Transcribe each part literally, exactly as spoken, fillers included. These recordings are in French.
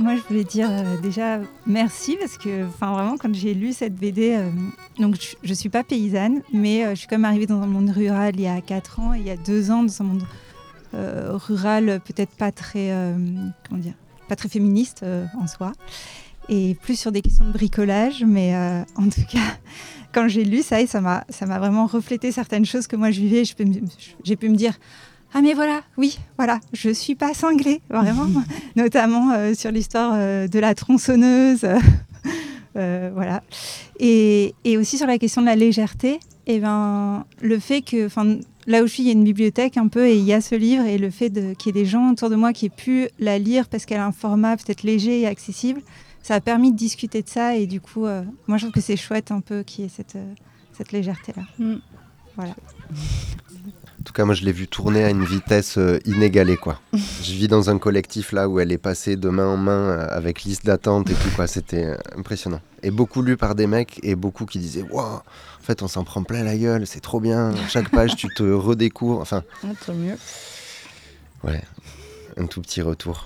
Moi, je voulais dire euh, déjà merci parce que vraiment, quand j'ai lu cette B D, euh, donc je ne suis pas paysanne, mais euh, je suis quand même arrivée dans un monde rural il y a quatre ans et il y a deux ans dans un monde euh, rural peut-être pas très, euh, comment dire, pas très féministe euh, en soi, et plus sur des questions de bricolage. Mais euh, en tout cas, quand j'ai lu ça, et ça m'a, ça m'a vraiment reflété certaines choses que moi je vivais. Je peux me, j'ai pu me dire « Ah mais voilà, oui, voilà, je ne suis pas cinglée, vraiment », notamment euh, sur l'histoire euh, de la tronçonneuse, euh, voilà. Et, et aussi sur la question de la légèreté, et ben, le fait que, là où je suis, il y a une bibliothèque un peu, et il y a ce livre, et le fait de, qu'il y ait des gens autour de moi qui aient pu la lire parce qu'elle a un format peut-être léger et accessible, ça a permis de discuter de ça, et du coup, euh, moi je trouve que c'est chouette un peu qu'il y ait cette, euh, cette légèreté-là. Mm. Voilà. En tout cas, moi, je l'ai vu tourner à une vitesse euh, inégalée, quoi. Je vis dans un collectif, là, où elle est passée de main en main euh, avec liste d'attente et tout, quoi. C'était euh, impressionnant. Et beaucoup lu par des mecs et beaucoup qui disaient « Wow, en fait, on s'en prend plein la gueule, c'est trop bien. Chaque page, tu te redécouvres. » Enfin, ah, tant mieux. Ouais, un tout petit retour.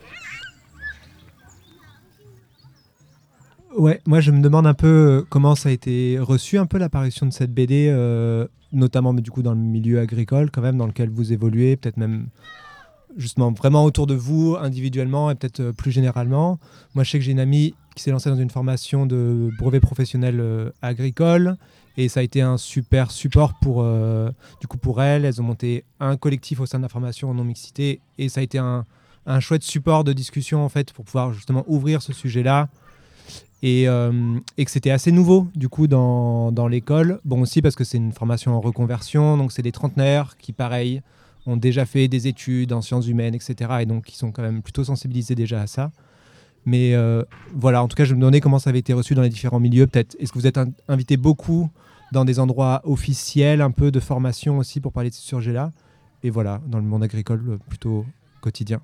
Ouais, moi, je me demande un peu comment ça a été reçu, un peu l'apparition de cette B D, euh, notamment du coup dans le milieu agricole quand même, dans lequel vous évoluez, peut-être même justement vraiment autour de vous individuellement et peut-être euh, plus généralement. Moi, je sais que j'ai une amie qui s'est lancée dans une formation de brevet professionnel euh, agricole, et ça a été un super support pour, euh, du coup pour elle. Elles ont monté un collectif au sein de la formation en non-mixité, et ça a été un, un chouette support de discussion en fait pour pouvoir justement ouvrir ce sujet-là. Et, euh, et que c'était assez nouveau du coup dans, dans l'école. Bon, aussi parce que c'est une formation en reconversion, donc c'est des trentenaires qui, pareil, ont déjà fait des études en sciences humaines, et cetera. Et donc qui sont quand même plutôt sensibilisés déjà à ça. Mais euh, voilà, en tout cas, je me demandais comment ça avait été reçu dans les différents milieux. Peut-être, est-ce que vous êtes in- invité beaucoup dans des endroits officiels, un peu de formation aussi pour parler de ce sujet-là? Et voilà, dans le monde agricole, plutôt quotidien.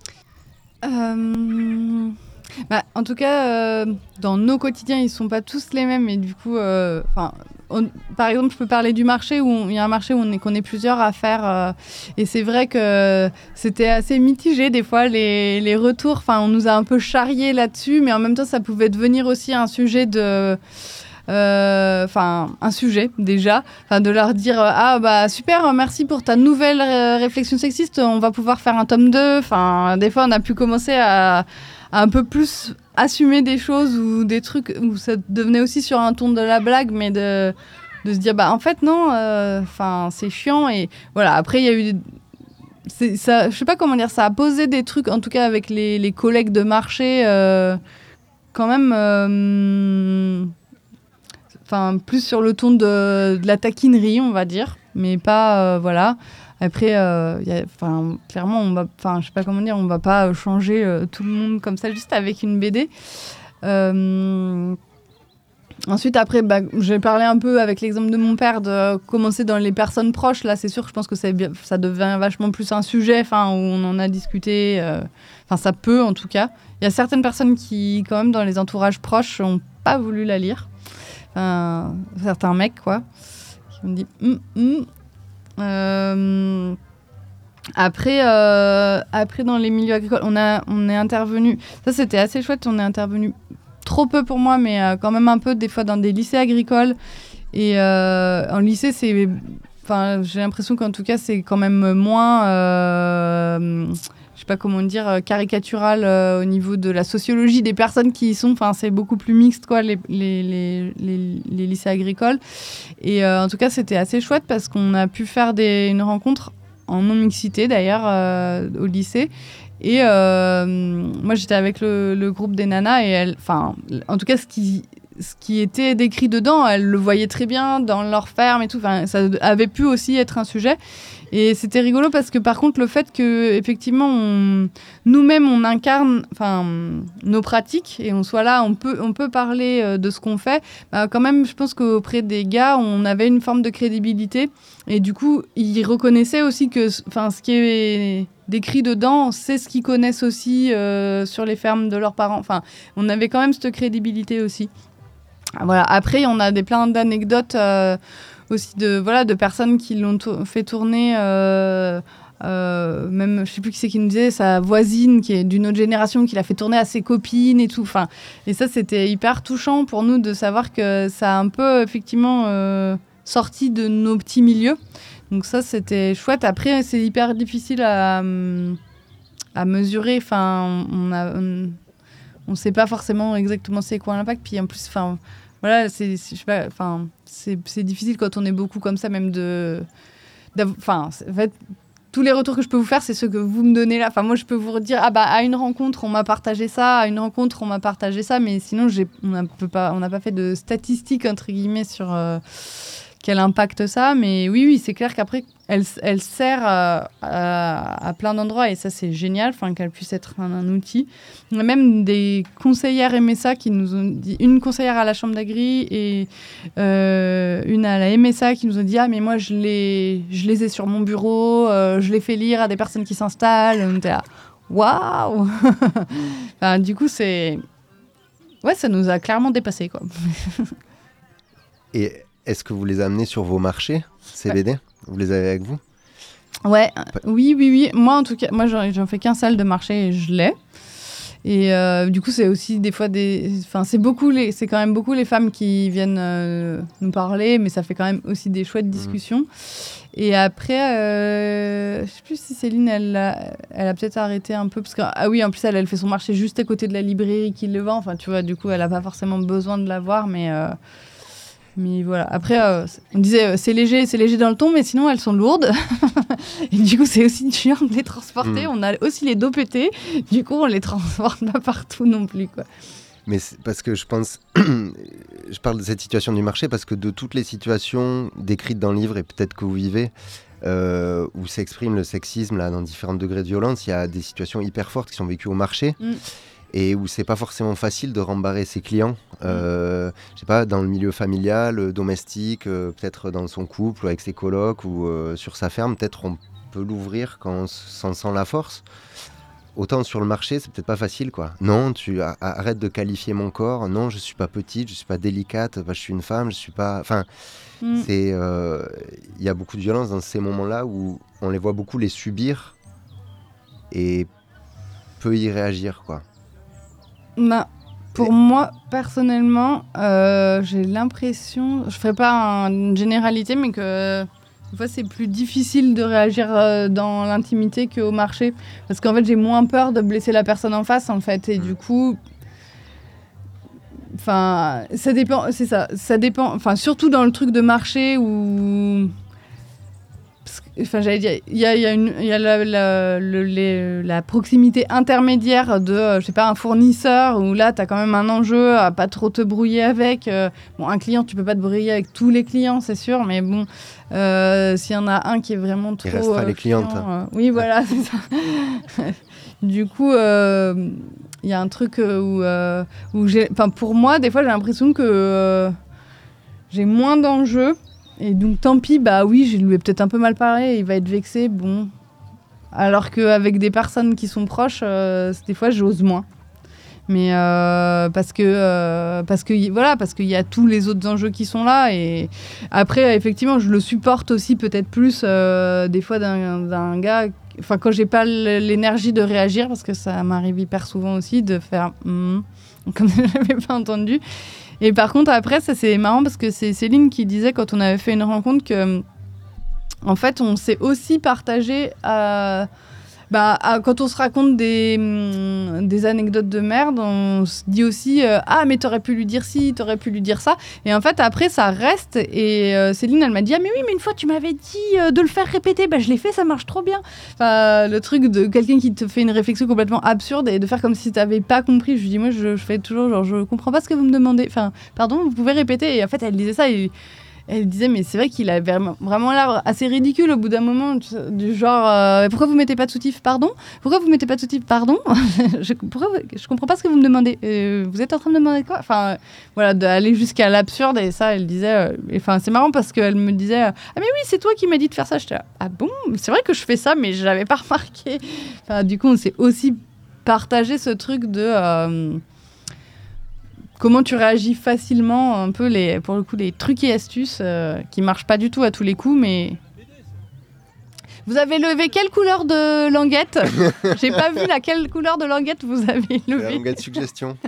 Euh... Bah, en tout cas, euh, dans nos quotidiens, ils ne sont pas tous les mêmes. Et du coup, euh, on, par exemple, je peux parler du marché, où il y a un marché où on est, qu'on est plusieurs à faire. Euh, et c'est vrai que c'était assez mitigé des fois, les, les retours. On nous a un peu charriés là-dessus, mais en même temps, ça pouvait devenir aussi un sujet de... Enfin, euh, un sujet déjà, de leur dire euh, ah bah super, merci pour ta nouvelle ré- réflexion sexiste, on va pouvoir faire un tome deux. Enfin, des fois, on a pu commencer à... à un peu plus assumer des choses ou des trucs où ça devenait aussi sur un ton de la blague, mais de, de se dire bah en fait non, enfin euh, c'est chiant. Et voilà, après il y a eu c'est, ça, je sais pas comment dire, ça a posé des trucs en tout cas avec les, les collègues de marché euh, quand même enfin euh, plus sur le ton de, de la taquinerie, on va dire, mais pas euh, voilà. Après, euh, y a, clairement, on va, je sais pas comment dire, on va pas changer euh, tout le monde comme ça juste avec une B D. Euh, ensuite, après, bah, j'ai parlé un peu avec l'exemple de mon père de commencer dans les personnes proches. Là, c'est sûr que je pense que c'est bien, ça devient vachement plus un sujet, enfin, où on en a discuté. Enfin, euh, ça peut en tout cas. Il y a certaines personnes qui, quand même, dans les entourages proches, n'ont pas voulu la lire. Enfin, certains mecs, quoi, qui m'ont dit. Mm, mm. Euh, après, euh, après, dans les milieux agricoles, on, a, on est intervenu. Ça, c'était assez chouette. On est intervenu trop peu pour moi, mais euh, quand même un peu, des fois, dans des lycées agricoles. Et euh, en lycée, c'est. Enfin, j'ai l'impression qu'en tout cas, c'est quand même moins. Euh, je sais pas comment dire, caricatural euh, au niveau de la sociologie des personnes qui y sont. Enfin, c'est beaucoup plus mixte, quoi, les, les, les, les, les lycées agricoles. Et euh, en tout cas, c'était assez chouette parce qu'on a pu faire des, une rencontre en non-mixité, d'ailleurs, euh, au lycée. Et euh, moi, j'étais avec le, le groupe des nanas et elles, enfin, en tout cas, ce qui, ce qui était décrit dedans, elles le voyaient très bien dans leur ferme et tout. Enfin, ça avait pu aussi être un sujet. Et c'était rigolo parce que par contre le fait que effectivement on, nous-mêmes on incarne enfin nos pratiques et on soit là, on peut on peut parler euh, de ce qu'on fait, bah, quand même je pense qu'auprès des gars on avait une forme de crédibilité et du coup ils reconnaissaient aussi que enfin ce qui est décrit dedans c'est ce qu'ils connaissent aussi euh, sur les fermes de leurs parents. Enfin on avait quand même cette crédibilité aussi. Voilà. Après on a des plein d'anecdotes euh, aussi de, voilà, de personnes qui l'ont to- fait tourner euh, Euh, même, je sais plus qui c'est qui nous disait, sa voisine qui est d'une autre génération, qui l'a fait tourner à ses copines et tout. Enfin, et ça, c'était hyper touchant pour nous de savoir que ça a un peu, effectivement, euh, sorti de nos petits milieux. Donc ça, c'était chouette. Après, c'est hyper difficile à, à mesurer. Enfin, on a... On, on sait pas forcément exactement c'est quoi l'impact. Puis en plus, enfin, voilà, c'est, c'est, je sais pas, enfin, c'est, c'est difficile quand on est beaucoup comme ça, même de... Enfin, en fait... Tous les retours que je peux vous faire, c'est ceux que vous me donnez là. Enfin, moi, je peux vous dire, ah bah, à une rencontre, on m'a partagé ça, à une rencontre, on m'a partagé ça, mais sinon, j'ai, on n'a pas, on n'a pas fait de statistiques, entre guillemets, sur euh, quel impact ça. Mais oui, oui, c'est clair qu'après, elle, elle sert à, à, à plein d'endroits, et ça, c'est génial, enfin, qu'elle puisse être un, un outil. On a même des conseillères M S A qui nous ont dit, une conseillère à la Chambre d'Agri et euh, une à la M S A qui nous ont dit, ah, mais moi, je les, je les ai sur mon bureau, euh, je les fais lire à des personnes qui s'installent. On était là, waouh. Enfin, du coup, c'est... Ouais, ça nous a clairement dépassé, quoi. Et est-ce que vous les amenez sur vos marchés, ces B D ? Ouais. Vous les avez avec vous ? Ouais, oui, oui, oui. Moi, en tout cas, moi, j'en, j'en fais qu'un seul de marché et je l'ai. Et euh, du coup, c'est aussi des fois des... Enfin, c'est, beaucoup les... c'est quand même beaucoup les femmes qui viennent euh, nous parler, mais ça fait quand même aussi des chouettes discussions. Mmh. Et après, euh... je sais plus si Céline, elle a, elle a peut-être arrêté un peu, parce que, ah oui, en plus, elle, elle fait son marché juste à côté de la librairie qui le vend. Enfin, tu vois, du coup, elle n'a pas forcément besoin de l'avoir, mais... Euh... Mais voilà. Après, euh, on disait euh, c'est léger, c'est léger dans le ton, mais sinon elles sont lourdes. Et du coup, c'est aussi dur de les transporter. Mmh. On a aussi les dos pétés. Du coup, on les transporte pas partout non plus, quoi. Mais c'est parce que je pense, je parle de cette situation du marché parce que de toutes les situations décrites dans le livre et peut-être que vous vivez, euh, où s'exprime le sexisme là, dans différents degrés de violence, il y a des situations hyper fortes qui sont vécues au marché. Mmh. Et où c'est pas forcément facile de rembarrer ses clients, euh, je sais pas, dans le milieu familial, euh, domestique, euh, peut-être dans son couple, ou avec ses colocs, ou euh, sur sa ferme, peut-être on peut l'ouvrir quand on s'en sent la force. Autant sur le marché, c'est peut-être pas facile, quoi. Non, tu a- arrête de qualifier mon corps. Non, je suis pas petite, je suis pas délicate, bah, je suis une femme, je suis pas... Enfin, mm. c'est... Il euh, y a beaucoup de violence dans ces moments-là où on les voit beaucoup les subir et peu y réagir, quoi. Bah, pour moi, personnellement, euh, j'ai l'impression, je ferai pas un, une généralité, mais que des fois c'est plus difficile de réagir euh, dans l'intimité qu'au marché, parce qu'en fait j'ai moins peur de blesser la personne en face, en fait, et du coup, enfin, ça dépend, c'est ça, ça dépend, enfin surtout dans le truc de marché où Enfin, j'allais dire, il y a, y a, une, y a la, la, le, les, la proximité intermédiaire de, euh, je sais pas, un fournisseur, où là, tu as quand même un enjeu à pas trop te brouiller avec. Euh, bon, un client, tu peux pas te brouiller avec tous les clients, c'est sûr, mais bon, euh, s'il y en a un qui est vraiment trop... Il restera euh, les clientes. client, euh, oui, voilà, c'est ça. Du coup, il euh, y a un truc où, euh, où j'ai... Enfin, pour moi, des fois, j'ai l'impression que euh, j'ai moins d'enjeux. Et donc, tant pis, bah oui, je lui ai peut-être un peu mal parlé, il va être vexé, bon. Alors qu'avec des personnes qui sont proches, euh, des fois, j'ose moins. Mais euh, parce que, euh, parce que, voilà, parce qu'il y a tous les autres enjeux qui sont là. Et après, effectivement, je le supporte aussi peut-être plus, euh, des fois, d'un, d'un gars... Enfin, quand j'ai pas l'énergie de réagir, parce que ça m'arrive hyper souvent aussi, de faire... Mm, comme je l'avais pas entendu. Et par contre, après, ça c'est marrant parce que c'est Céline qui disait quand on avait fait une rencontre que, en fait, on s'est aussi partagé à, bah, à, quand on se raconte des, hum, des anecdotes de merde, on se dit aussi euh, ah mais t'aurais pu lui dire ci, t'aurais pu lui dire ça. Et en fait, après, ça reste. Et euh, Céline, elle m'a dit ah mais oui, mais une fois tu m'avais dit euh, de le faire répéter, bah je l'ai fait, ça marche trop bien. Enfin, le truc de quelqu'un qui te fait une réflexion complètement absurde et de faire comme si t'avais pas compris. Je lui dis moi, je, je fais toujours genre je comprends pas ce que vous me demandez. Enfin, pardon, vous pouvez répéter. Et en fait, elle disait ça et elle disait mais c'est vrai qu'il avait vraiment, vraiment l'air assez ridicule au bout d'un moment, du genre euh, pourquoi vous mettez pas de soutif, pardon, pourquoi vous mettez pas de soutif, pardon. je, pourquoi vous, je comprends pas ce que vous me demandez, euh, vous êtes en train de me demander quoi, enfin euh, voilà, d'aller jusqu'à l'absurde. Et ça elle disait enfin euh, c'est marrant parce qu'elle me disait euh, ah mais oui c'est toi qui m'as dit de faire ça. J'étais là, ah bon, c'est vrai que je fais ça mais je l'avais pas remarqué. Enfin, du coup on s'est aussi partagé ce truc de euh, comment tu réagis facilement, un peu les, pour le coup, les trucs et astuces euh, qui marchent pas du tout à tous les coups, mais Vous avez levé quelle couleur de languette? J'ai pas vu la quelle couleur de languette vous avez La levé. languette suggestion.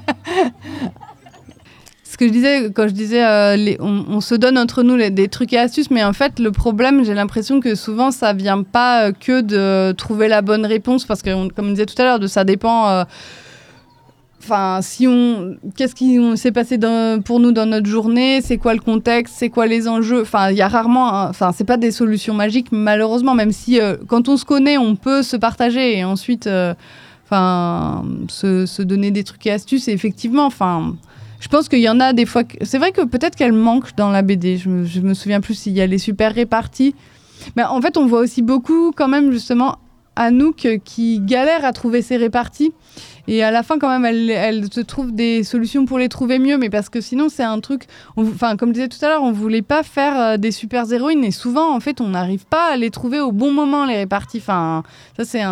Ce que je disais, quand je disais, euh, les, on, on se donne entre nous les, des trucs et astuces, mais en fait, le problème, j'ai l'impression que souvent, ça vient pas euh, que de trouver la bonne réponse, parce que, on, comme on disait tout à l'heure, de ça dépend. Euh, Enfin, si on, qu'est-ce qui on, s'est passé dans, pour nous dans notre journée? C'est quoi le contexte? C'est quoi les enjeux? Enfin, il y a rarement, hein, enfin, c'est pas des solutions magiques, malheureusement. Même si, euh, quand on se connaît, on peut se partager et ensuite, euh, enfin, se, se donner des trucs et astuces. Et effectivement, enfin, je pense qu'il y en a des fois. Que, c'est vrai que peut-être qu'elle manque dans la B D. Je me, je me souviens plus s'il y a les super réparties. Mais en fait, on voit aussi beaucoup, quand même, justement, Anouk qui galère à trouver ses réparties. Et à la fin, quand même, elle, elle se trouve des solutions pour les trouver mieux. Mais parce que sinon, c'est un truc... Enfin, comme je disais tout à l'heure, on ne voulait pas faire euh, des super héroïnes. Et souvent, en fait, on n'arrive pas à les trouver au bon moment, les réparties. Enfin, ça, c'est un